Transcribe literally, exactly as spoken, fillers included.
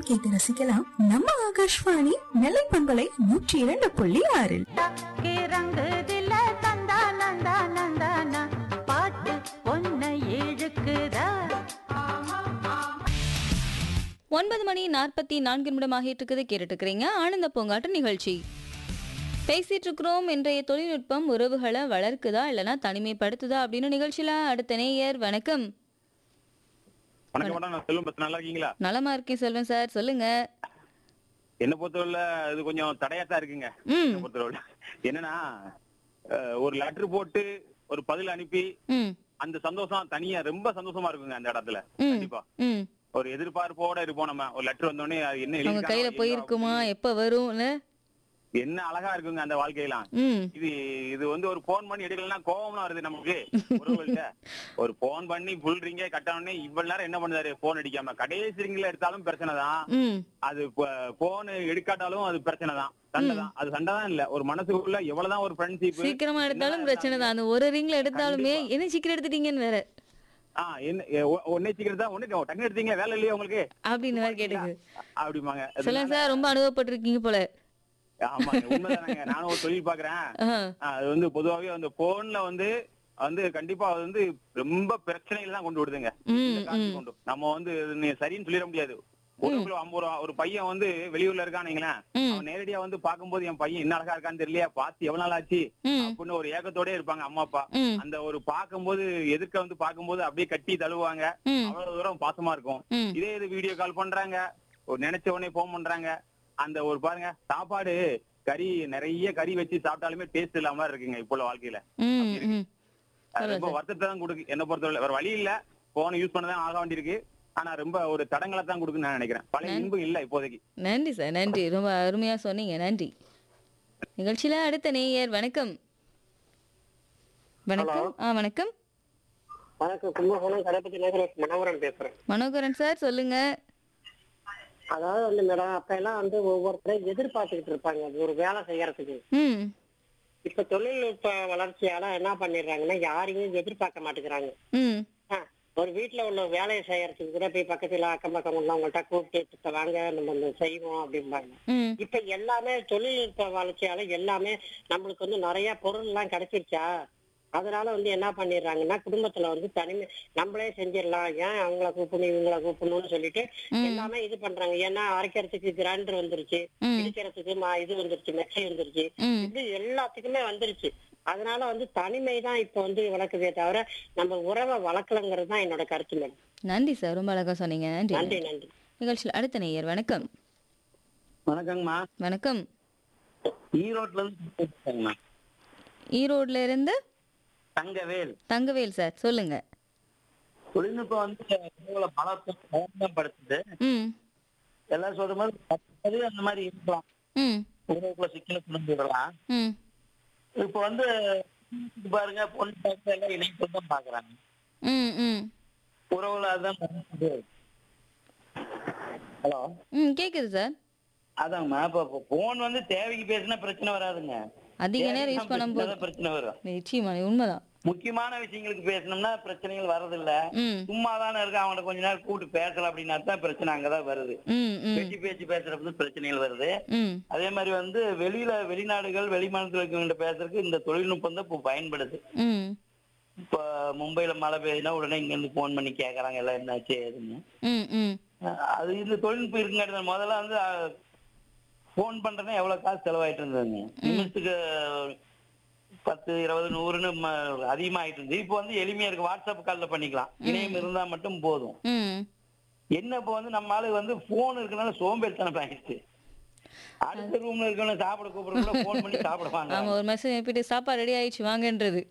கேட்டு ரசிக்கலாம் நம்ம ஆகாஷ்வாணி நெல்லை பண்பலை நூற்றி இரண்டு புள்ளி ஆறில். ஒன்பது மணி நாற்பத்தி நான்கு நிமிடமாக இருக்குது. கேட்டுட்டு இருக்கிறீங்க ஆனந்த பூங்காட்டு நிகழ்ச்சி. பேசிட்டு இருக்கிறோம், இன்றைய தொழில்நுட்பம் உறவுகளை வளர்க்குதா இல்லைன்னா தனிமைப்படுத்துதா அப்படின்னு. நிகழ்ச்சியில அடுத்த நேயர். வணக்கம். நல்லா இருக்கீங்களா? நலமா இருக்கேன் செல்வன் சார், சொல்லுங்க. என்ன பொறுத்தவரை இது கொஞ்சம் தடையாத்தான் இருக்குங்க. பொறுத்தவரை என்னன்னா, ஒரு லெட்டர் போட்டு ஒரு பதில் அனுப்பி அந்த சந்தோஷம் தனியா ரொம்ப சந்தோஷமா இருக்குங்க அந்த இடத்துல. கண்டிப்பா ஒரு எதிர்பார்ப்போட இருப்போம் நம்ம. ஒரு லெட்டர் வந்தோடனே அது என்ன கையில போயிருக்குமா, எப்ப வரும், என்ன அழகா இருக்குங்க அந்த வாழ்க்கையெல்லாம். இது இது வந்து ஒரு போன் பண்ணி எடுக்கலாம் கோவம்லாம் வருது நமக்கு. ஒரு போன் பண்ணி புல் ரிங்கே கட்டணும்னே இவ்வளவு நேரம் என்ன பண்ணுறாரு, போன் அடிக்காம கடைசி ரிங்ல எடுத்தாலும் பிரச்சனை தான். அது போன் எடுக்காட்டாலும் அது பிரச்சனை தான், சண்டை தான். அது சண்டை தான் இல்ல, ஒரு மனசுக்குள்ள எவ்வளவுதான் ஒரு ஃப்ரெண்ட்ஷிப் சீக்கிரமா எடுத்தாலும் பிரச்சனை தான். அந்த ஒரு ரிங்ல எடுத்தாலுமே என்ன சீக்கிரம் எடுத்துட்டீங்கன்னு வேற. ஒன்னே சீக்கிரம் தான், ஒண்ணு டக்குனு எடுத்தீங்களா, வேலை இல்லையா உங்களுக்கு அப்படின்னு வேற கேட்டுக்கு அப்படிமாங்க. சொல்லுங்க சார், ரொம்ப அனுபவப்பட்டிருக்கீங்க போல. ஆமாங்க, உண்மைதானங்க. நானும் ஒரு தொழில் பாக்குறேன். அது வந்து பொதுவாகவே அந்த போன்ல வந்து வந்து கண்டிப்பா அது வந்து ரொம்ப பிரச்சனைகள் தான் கொண்டு விடுதுங்க. கொண்டு நம்ம வந்து சரின்னு சொல்லிட முடியாது. ஒரு பையன் வந்து வெளியூர்ல இருக்கானீங்களா, அவன் நேரடியா வந்து பாக்கும்போது என் பையன் என்ன அழகா இருக்கான்னு தெரியலையா, பாத்து எவ்வளவு நாள் ஆச்சு அப்படின்னு ஒரு ஏக்கத்தோட இருப்பாங்க அம்மா அப்பா. அந்த ஒரு பாக்கும்போது எதிர்க்க வந்து பாக்கும்போது அப்படியே கட்டி தழுவாங்க. அவ்வளவு தூரம் பாசமா இருக்கும். இதே இது வீடியோ கால் பண்றாங்க, ஒரு நினைச்ச உடனே போன் பண்றாங்க. அந்த ஒரு பாருங்க, சாப்பாடு கறி நிறைய கறி வச்சு சாப்பிட்டாலுமே டேஸ்ட் இல்லாம இருக்குங்க இப்போ உள்ள வாழ்க்கையில. ரொம்ப வருத்தத்தை தான் கொடுக்கு என்ன பொறுத்தவரை. வேற வழி இல்ல, போனை யூஸ் பண்ணதான் ஆக வேண்டியிருக்கு. ஆனா ரொம்ப ஒரு தடங்களை தான் கொடுக்குன்னு நான் நினைக்கிறேன். பழைய இன்பம் இல்ல இப்போதைக்கு. நன்றி சார், நன்றி, ரொம்ப அருமையா சொன்னீங்க, நன்றி. நிகழ்ச்சியில அடுத்த நேயர். வணக்கம். வணக்கம். ஆ வணக்கம். வணக்கம், கும்பகோணம் கடைப்பட்டி நகர் மனோகரன் பேசுறேன். மனோகரன் சார், சொல்லுங்க. அதாவது வந்து மேடம், அப்ப எல்லாம் வந்து ஒவ்வொருத்தரும் எதிர்பார்த்துக்கிட்டு இருப்பாங்க ஒரு வேலை செய்யறதுக்கு. இப்ப தொழில்நுட்ப வளர்ச்சியால என்ன பண்ணிடுறாங்கன்னா, யாரையும் எதிர்பார்க்க மாட்டேங்கிறாங்க. ஒரு வீட்டுல உள்ள வேலையை செய்யறதுக்கு கூட போய் பக்கத்துல அக்கம் பக்கம் உள்ளவங்கள்ட்ட கூப்பிட்டு வாங்க நம்ம செய்வோம் அப்படிம்பாங்க. இப்ப எல்லாமே தொழில்நுட்ப வளர்ச்சியால எல்லாமே நம்மளுக்கு வந்து நிறைய பொருள் எல்லாம் கிடைச்சிருச்சா, அதனால வந்து என்ன பண்ணிடுறாங்கன்னா, குடும்பத்துல வந்து தனிமை நம்மளே செஞ்சிடலாம், ஏன் அவங்கள கூப்பிடணும் இவங்கள கூப்பிடணும்னு சொல்லிட்டு எல்லாமே இது பண்றாங்க. ஏன்னா அரைக்கிறதுக்கு கிரைண்டர் வந்துருச்சு, இடிக்கிறதுக்கு மா இது வந்துருச்சு, மிக்ஸி வந்துருச்சு, இது எல்லாத்துக்குமே வந்துருச்சு. அதனால வந்து தனிமை தான் இப்ப வந்து வளர்க்குதே தவிர நம்ம உறவை வளர்க்கலங்கிறது தான் என்னோட கருத்து மேடம். நன்றி சார், ரொம்ப அழகா சொன்னீங்க. நன்றி நன்றி நன்றி. நிகழ்ச்சியில் அடுத்த நேயர். வணக்கம். வணக்கங்கம்மா. வணக்கம். ஈரோட்ல இருந்து. ஈரோட்ல இருந்து தங்கவேல். தங்கவேல் சார், சொல்லுங்க. தொழில்நுட்பம் வந்து பலப்படுத்துது. எல்லாம் சொல்ற மாதிரி அந்த மாதிரி இருக்கலாம், உறவுக்குள்ள சிக்கல கொண்டு விடலாம். இப்ப வந்து பாருங்க, பொண்ணு பார்த்து எல்லாம் இணைப்பு தான் பாக்குறாங்க. உறவுல அதுதான். ஹலோ. ம் கேக்குது சார். அதாங்கம்மா, இப்ப போன் வந்து தேவைக்கு பேசினா பிரச்சனை வராதுங்க, அதிக நேரம் யூஸ் பண்ணும்போது பிரச்சனை வரும். நிச்சயமா, உண்மைதான். முக்கியமான விஷயங்களுக்கு பேசணும்னா பிரச்சனைகள் வர்றதில்ல. சும்மா தானே இருக்கு, அவங்கள கொஞ்ச நேரம் கூப்பிட்டு பேசலாம் அப்படின்னா தான் பிரச்சனை அங்கதான் வருது. பேச்சு பேச்சு பேசுறப்ப பிரச்சனைகள் வருது. அதே மாதிரி வந்து வெளியில வெளிநாடுகள் வெளிமாநிலத்துல இருக்கவங்க பேசுறதுக்கு இந்த தொழில்நுட்பம் தான் இப்போ பயன்படுது. இப்ப மும்பைல மழை பெய்யுதுன்னா உடனே இங்க இருந்து போன் பண்ணி கேக்குறாங்க எல்லாம் என்னாச்சு ஏதுன்னு. அது இந்த தொழில்நுட்பம் இருக்குங்க. முதல்ல வந்து போன் பண்றதுன்னா எவ்வளவு காசு செலவாயிட்டு இருந்ததுங்க, நிமிஷத்துக்கு பத்து இருபது நூறுன்னு அதிகமாயிட்டு இருந்து. இப்போ வந்து எளிமையா இருக்கு, வாட்ஸ்அப் கால்ல பண்ணிக்கலாம், இணையம் இருந்தா மட்டும் போதும். என்ன இப்போ வந்து நம்ம ஆளு வந்து போன் இருக்கனால சோம்பேறித்தனம் ஆயிடுச்சு. அடுத்த ரூம்ல இருக்கவங்க சாப்பிட கூப்பிடுறதுக்குள்ள போன் பண்ணி சாப்பிடுவாங்க. ஒரு மெசேஜ் அனுப்பிட்டு சாப்பாடு ரெடி ஆயிடுச்சு வாங்கன்றது.